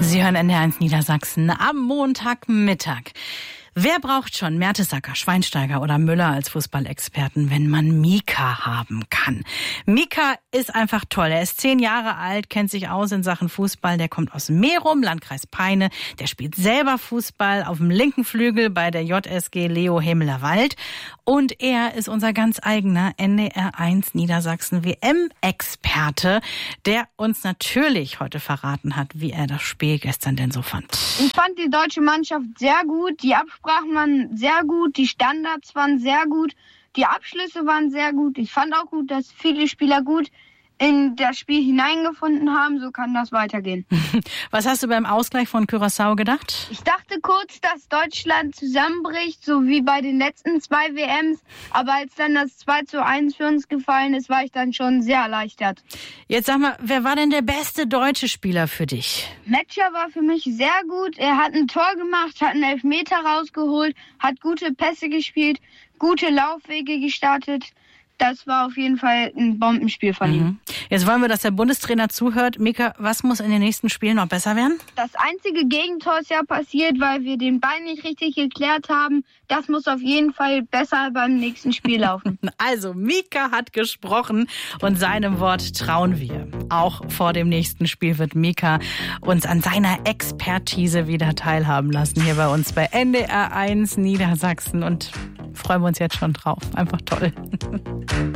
Sie hören NDR1 Niedersachsen am Montagmittag. Wer braucht schon Mertesacker, Schweinsteiger oder Müller als Fußballexperten, wenn man Mika haben kann? Mika ist einfach toll. Er ist 10 Jahre alt, kennt sich aus in Sachen Fußball. Der kommt aus Merum, Landkreis Peine. Der spielt selber Fußball auf dem linken Flügel bei der JSG Leo Hemelerwald. Und er ist unser ganz eigener NDR1 Niedersachsen WM-Experte, der uns natürlich heute verraten hat, wie er das Spiel gestern denn so fand. Ich fand die deutsche Mannschaft sehr gut. Die Absprachen waren sehr gut. Die Standards waren sehr gut. Die Abschlüsse waren sehr gut. Ich fand auch gut, dass viele Spieler gut in das Spiel hineingefunden haben. So kann das weitergehen. Was hast du beim Ausgleich von Curaçao gedacht? Ich dachte kurz, dass Deutschland zusammenbricht, so wie bei den letzten 2 WMs. Aber als dann das 2:1 für uns gefallen ist, war ich dann schon sehr erleichtert. Jetzt sag mal, wer war denn der beste deutsche Spieler für dich? Metscher war für mich sehr gut. Er hat ein Tor gemacht, hat einen Elfmeter rausgeholt, hat gute Pässe gespielt, gute Laufwege gestartet. Das war auf jeden Fall ein Bombenspiel von ihm. Jetzt wollen wir, dass der Bundestrainer zuhört. Mika, was muss in den nächsten Spielen noch besser werden? Das einzige Gegentor ist ja passiert, weil wir den Ball nicht richtig geklärt haben. Das muss auf jeden Fall besser beim nächsten Spiel laufen. Also, Mika hat gesprochen und seinem Wort trauen wir. Auch vor dem nächsten Spiel wird Mika uns an seiner Expertise wieder teilhaben lassen. Hier bei uns bei NDR1 Niedersachsen. Und freuen wir uns jetzt schon drauf. Einfach toll.